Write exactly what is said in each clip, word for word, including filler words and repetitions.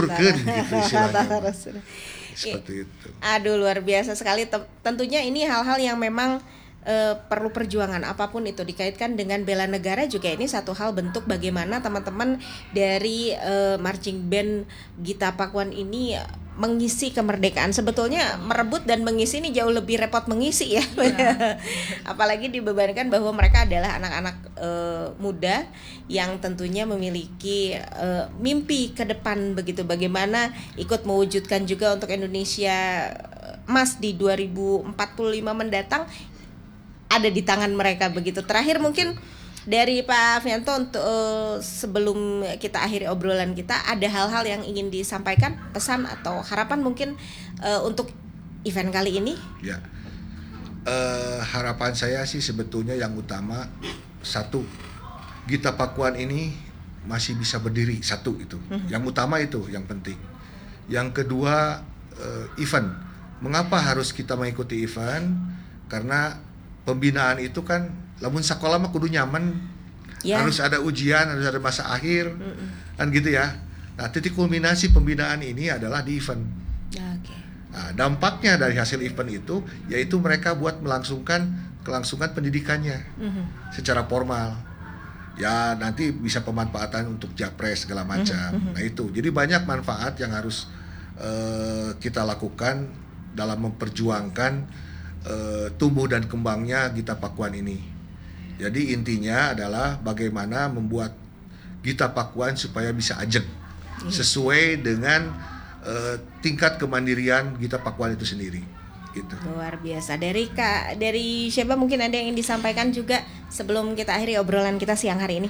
Turken gitu istilahnya. Terus. Seperti itu. Aduh luar biasa sekali. Tentunya ini hal-hal yang memang uh, perlu perjuangan apapun itu dikaitkan dengan bela negara juga ini satu hal bentuk bagaimana teman-teman dari uh, marching band Gita Pakuan ini mengisi kemerdekaan. Sebetulnya merebut dan mengisi ini jauh lebih repot mengisi ya, ya. Apalagi dibebankan bahwa mereka adalah anak-anak uh, muda yang tentunya memiliki uh, mimpi ke depan begitu, bagaimana ikut mewujudkan juga untuk Indonesia emas di dua ribu empat puluh lima mendatang ada di tangan mereka begitu. Terakhir mungkin dari Pak Afianto untuk uh, sebelum kita akhiri obrolan kita, ada hal-hal yang ingin disampaikan, pesan atau harapan mungkin uh, untuk event kali ini? Ya, uh, harapan saya sih sebetulnya yang utama satu, Gita Pakuan ini masih bisa berdiri, satu itu, mm-hmm. yang utama itu yang penting. Yang kedua uh, event, mengapa harus kita mengikuti event? Karena pembinaan itu kan lamun sekolah mah kudu nyaman, ya. Harus ada ujian, harus ada masa akhir, Mm-mm. kan gitu ya. Nah titik kulminasi pembinaan ini adalah di event. Okay. Nah, dampaknya dari hasil event itu yaitu mereka buat melangsungkan kelangsungan pendidikannya mm-hmm. secara formal. Ya nanti bisa pemanfaatan untuk japres segala macam. Mm-hmm. Nah itu, jadi banyak manfaat yang harus uh, kita lakukan dalam memperjuangkan uh, tumbuh dan kembangnya Gita Pakuan ini. Jadi intinya adalah bagaimana membuat Gita Pakuan supaya bisa ajeng sesuai dengan uh, tingkat kemandirian Gita Pakuan itu sendiri. Gitu. Luar biasa. Dari Kak, dari siapa mungkin ada yang ingin disampaikan juga sebelum kita akhiri obrolan kita siang hari ini?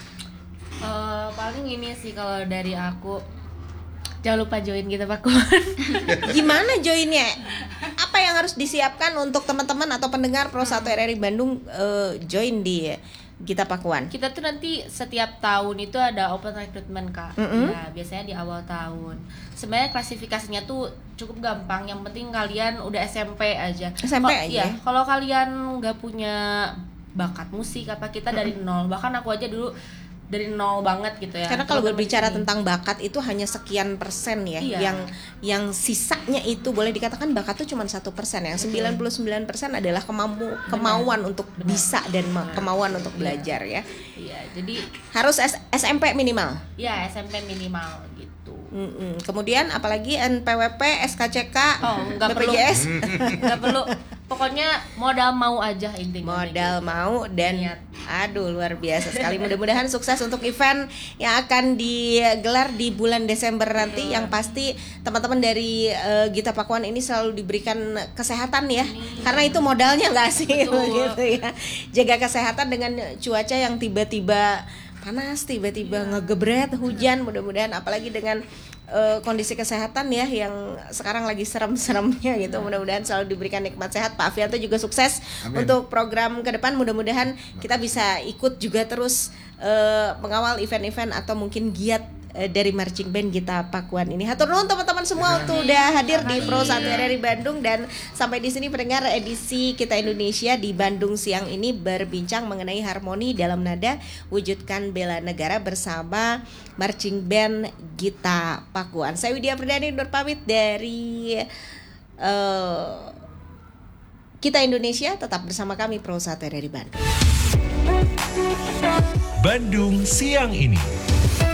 Uh, paling ini sih kalau dari aku, jangan lupa join Gita Pakuan. Gimana joinnya? Apa yang harus disiapkan untuk teman-teman atau pendengar Pro satu R R I Bandung uh, join di Gita Pakuan? Kita tuh nanti setiap tahun itu ada open recruitment Kak. Mm-hmm. Ya, biasanya di awal tahun. Sebenarnya klasifikasinya tuh cukup gampang. Yang penting kalian udah S M P aja. S M P Kalo, aja. Ya, kalau kalian nggak punya bakat musik apa kita dari mm-hmm. nol. Bahkan aku aja dulu dari nol banget gitu ya. Karena kalau berbicara ini tentang bakat itu hanya sekian persen ya, iya. yang yang sisanya itu boleh dikatakan bakat itu cuma satu persen, yang sembilan puluh sembilan persen adalah kemampu kemauan Benar. untuk Benar. bisa dan Benar. kemauan untuk belajar ya. Iya, jadi harus S- SMP minimal. Iya, S M P minimal gitu. Mm-mm. Kemudian apalagi N P W P, S K C K, oh, nggak B P J S, nggak perlu. Pokoknya modal mau aja intinya. Modal gitu. Mau dan Niat. Aduh luar biasa sekali. Mudah-mudahan sukses untuk event yang akan digelar di bulan Desember nanti. Yang pasti teman-teman dari uh, Gita Pakuan ini selalu diberikan kesehatan ya. Ini. Karena itu modalnya nggak sih gitu ya. Jaga kesehatan dengan cuaca yang tiba-tiba panas, tiba-tiba yeah. ngegebret hujan. Mudah-mudahan apalagi dengan Uh, kondisi kesehatan ya yang sekarang lagi serem-seremnya gitu. Mudah-mudahan selalu diberikan nikmat sehat. Pak Afianto juga sukses Amin. Untuk program ke depan. Mudah-mudahan kita bisa ikut juga terus uh, mengawal event-event atau mungkin giat uh, dari marching band Gita Pakuan ini. Hatur nuhun teman-teman semua untuk udah hadir di Pro satu R R I Bandung. Dan sampai di sini pendengar edisi Kita Indonesia di Bandung siang ini berbincang mengenai harmoni dalam nada wujudkan bela negara bersama marching band Gita Pakuan. Saya Widya Perdani undur pamit dari uh, Kita Indonesia. Tetap bersama kami Pro satu R R I Bandung. Bandung siang ini.